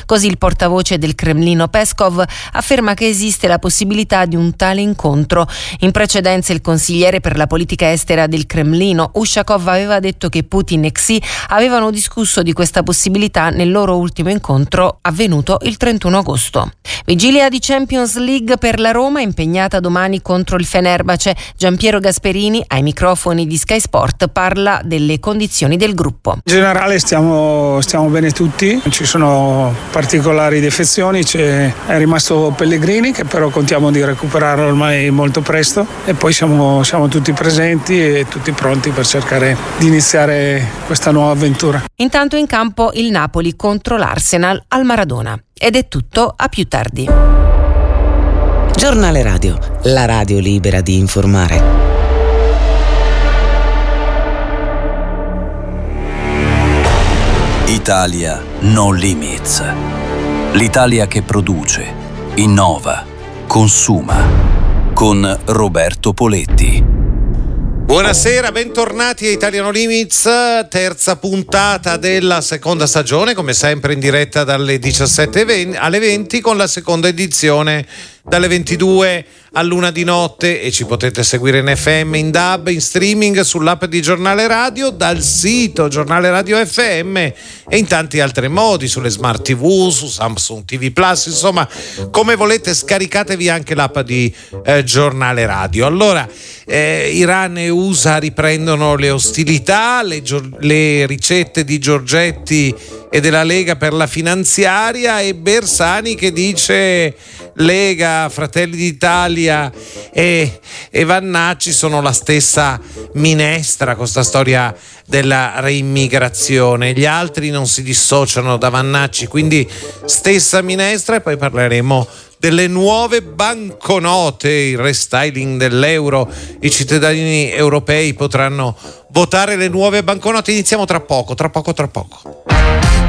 Così il portavoce del Cremlino Peskov afferma che esiste la possibilità di un tale incontro. In precedenza il consigliere per la politica estera del Cremlino, Ushakov, aveva detto che Putin e Xi avevano discusso di questa possibilità nel loro ultimo incontro avvenuto il 31 agosto. Vigilia di Champions League per la Roma, impegnata domani contro il Fenerbahce. Giampiero Gasperini, ai microfoni di Sky Sport, parla delle condizioni del gruppo. In generale stiamo bene tutti, ci sono particolari defezioni, è rimasto Pellegrini che però contiamo di recuperare ormai molto presto e poi siamo tutti presenti e tutti pronti per cercare di iniziare questa nuova avventura. Intanto in campo il Napoli contro l'Arsenal al Maradona. Ed è tutto, a più tardi. Giornale Radio, la radio libera di informare. Italia No Limits. L'Italia che produce, innova, consuma. Con Roberto Poletti. Buonasera, bentornati a Italia No Limits, terza puntata della seconda stagione, come sempre in diretta dalle 17 alle 20 con la seconda edizione dalle 22 all'1 di notte e ci potete seguire in FM, in DAB, in streaming, sull'app di Giornale Radio, dal sito Giornale Radio FM e in tanti altri modi, sulle Smart TV, su Samsung TV Plus, insomma, come volete scaricatevi anche l'app di Giornale Radio. Allora, Iran e USA riprendono le ostilità, le ricette di Giorgetti e della Lega per la finanziaria e Bersani che dice Lega, Fratelli d'Italia e Vannacci sono la stessa minestra con sta storia della reimmigrazione. Gli altri non si dissociano da Vannacci, quindi stessa minestra. E poi parleremo delle nuove banconote, il restyling dell'euro. I cittadini europei potranno votare le nuove banconote. Iniziamo tra poco.